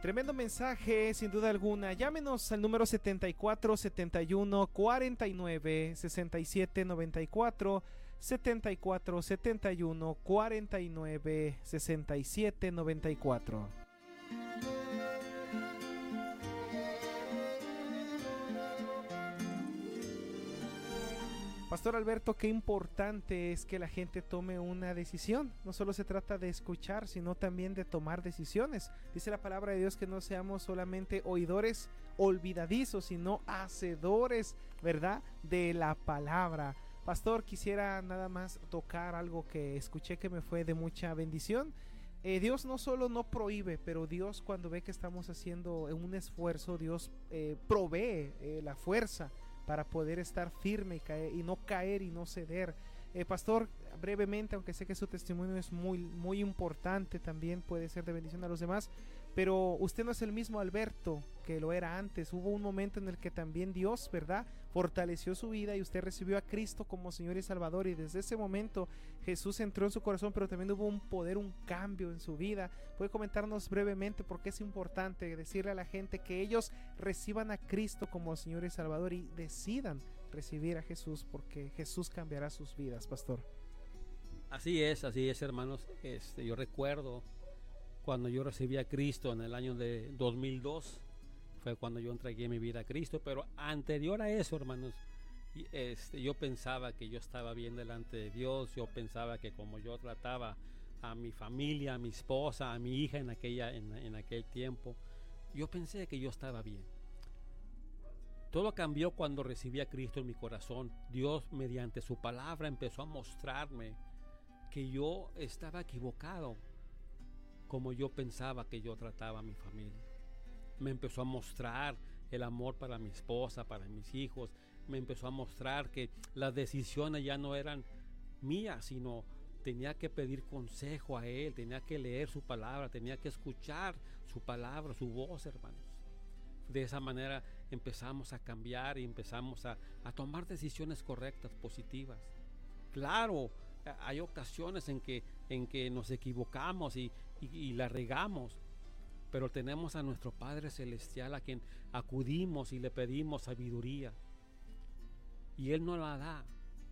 Tremendo mensaje, sin duda alguna. Llámenos al número 74 71 49 67 94, 74 71 49 67 94. Pastor Alberto, qué importante es que la gente tome una decisión. No solo se trata de escuchar, sino también de tomar decisiones. Dice la palabra de Dios que no seamos solamente oidores olvidadizos, sino hacedores, ¿verdad?, de la palabra. Pastor, quisiera nada más tocar algo que escuché que me fue de mucha bendición. Dios no solo no prohíbe, pero Dios, cuando ve que estamos haciendo un esfuerzo, Dios provee la fuerza para poder estar firme y no caer y no ceder. Pastor, brevemente, aunque sé que su testimonio es muy importante, también puede ser de bendición a los demás, pero usted no es el mismo Alberto que lo era antes. Hubo un momento en el que también Dios, ¿verdad?, fortaleció su vida y usted recibió a Cristo como Señor y Salvador, y desde ese momento Jesús entró en su corazón, pero también hubo un poder, un cambio en su vida. ¿Puede comentarnos brevemente por qué es importante decirle a la gente que ellos reciban a Cristo como Señor y Salvador y decidan recibir a Jesús, porque Jesús cambiará sus vidas, pastor? Así es, hermanos. Yo recuerdo cuando yo recibí a Cristo en el año de 2002, fue cuando yo entregué mi vida a Cristo, pero anterior a eso, hermanos, yo pensaba que yo estaba bien delante de Dios. Yo pensaba que como yo trataba a mi familia, a mi esposa, a mi hija en aquel tiempo, yo pensé que yo estaba bien. Todo cambió cuando recibí a Cristo en mi corazón. Dios, mediante su palabra, empezó a mostrarme que yo estaba equivocado como yo pensaba que yo trataba a mi familia. Me empezó a mostrar el amor para mi esposa, para mis hijos. Me empezó a mostrar que las decisiones ya no eran mías, sino tenía que pedir consejo a Él, tenía que leer su palabra, tenía que escuchar su palabra, su voz, hermanos. De esa manera empezamos a cambiar y empezamos a tomar decisiones correctas, positivas. Claro, hay ocasiones en que nos equivocamos y la regamos, pero tenemos a nuestro Padre Celestial a quien acudimos y le pedimos sabiduría, y Él nos la da.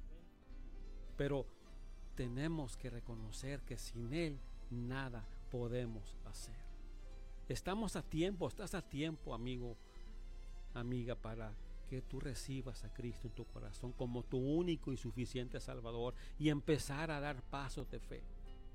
Pero tenemos que reconocer que sin Él nada podemos hacer. Estás a tiempo, amigo, amiga, para que tú recibas a Cristo en tu corazón como tu único y suficiente Salvador, y empezar a dar pasos de fe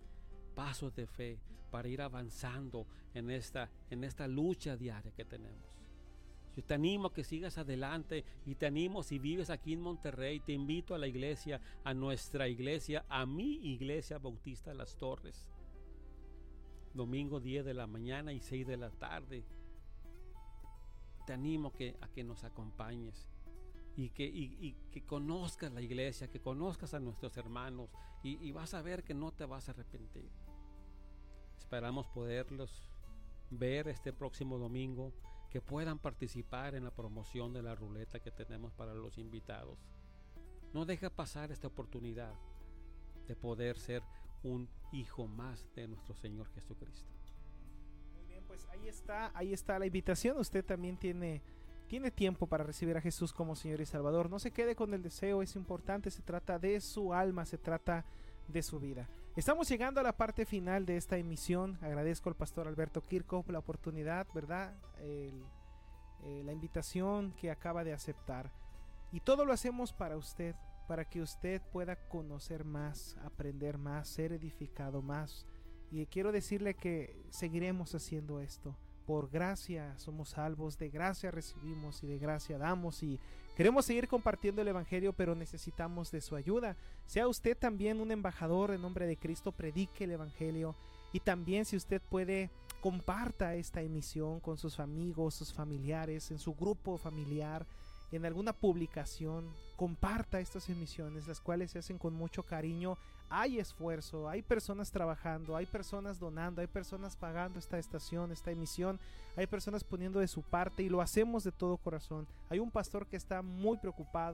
para ir avanzando en esta lucha diaria que tenemos. Yo te animo a que sigas adelante, y te animo, si vives aquí en Monterrey, te invito a la iglesia, a nuestra iglesia, a mi iglesia Bautista Las Torres, domingo 10 de la mañana y 6 de la tarde. Te animo a que nos acompañes y que conozcas la iglesia, que conozcas a nuestros hermanos, y vas a ver que no te vas a arrepentir. Esperamos poderlos ver este próximo domingo, que puedan participar en la promoción de la ruleta que tenemos para los invitados. No deja pasar esta oportunidad de poder ser un hijo más de nuestro Señor Jesucristo. Muy bien, pues ahí está la invitación. Usted también tiene tiempo para recibir a Jesús como Señor y Salvador. No se quede con el deseo, es importante. Se trata de su alma, se trata de su vida. Estamos llegando a la parte final de esta emisión. Agradezco al pastor Alberto Kirchhoff la oportunidad, ¿verdad?, la invitación que acaba de aceptar. Y todo lo hacemos para usted, para que usted pueda conocer más, aprender más, ser edificado más. Y quiero decirle que seguiremos haciendo esto. Por gracia somos salvos, de gracia recibimos y de gracia damos, y queremos seguir compartiendo el evangelio, pero necesitamos de su ayuda. Sea usted también un embajador en nombre de Cristo, predique el evangelio, y también, si usted puede, comparta esta emisión con sus amigos, sus familiares, en su grupo familiar, en alguna publicación. Comparta estas emisiones, las cuales se hacen con mucho cariño. Hay esfuerzo, hay personas trabajando, hay personas donando, hay personas pagando esta estación, esta emisión, hay personas poniendo de su parte, y lo hacemos de todo corazón. Hay un pastor que está muy preocupado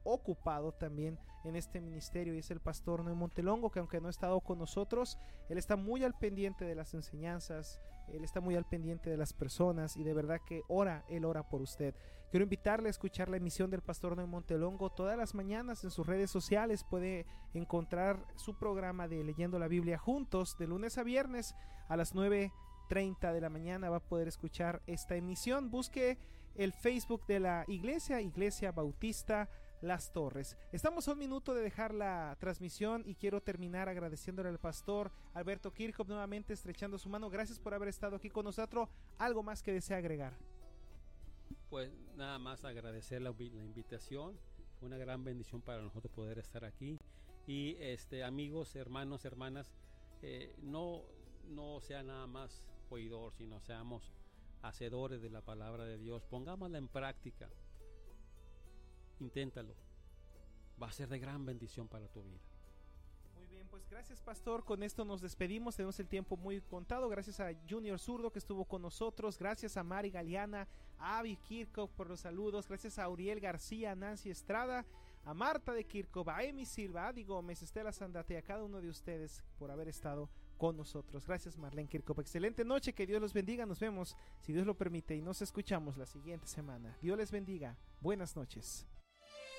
ocupado también en este ministerio, y es el pastor Noé Montelongo, que aunque no ha estado con nosotros, él está muy al pendiente de las enseñanzas, él está muy al pendiente de las personas, y de verdad que él ora por usted. Quiero invitarle a escuchar la emisión del pastor Noé Montelongo todas las mañanas en sus redes sociales. Puede encontrar su programa de Leyendo la Biblia Juntos de lunes a viernes a las 9:30 de la mañana. Va a poder escuchar esta emisión. Busque el Facebook de la Iglesia Bautista Las Torres. Estamos a un minuto de dejar la transmisión y quiero terminar agradeciéndole al pastor Alberto Kirchhoff, nuevamente estrechando su mano. Gracias por haber estado aquí con nosotros. ¿Algo más que desea agregar? Pues nada más agradecer la invitación. Fue una gran bendición para nosotros poder estar aquí. Y amigos, hermanos, hermanas, no sea nada más oidor, sino seamos hacedores de la palabra de Dios. Pongámosla en práctica. Inténtalo. Va a ser de gran bendición para tu vida. Muy bien, pues gracias, pastor. Con esto nos despedimos. Tenemos el tiempo muy contado. Gracias a Junior Zurdo, que estuvo con nosotros. Gracias a Mari Galeana, a Avi Kirchhoff por los saludos. Gracias a Auriel García, a Nancy Estrada, a Marta de Kirchhoff, a Emi Silva, a Adi Gómez, Estela Sandate, a cada uno de ustedes por haber estado con nosotros. Gracias, Marlene Kirchhoff. Excelente noche, que Dios los bendiga. Nos vemos, si Dios lo permite, y nos escuchamos la siguiente semana. Dios les bendiga. Buenas noches.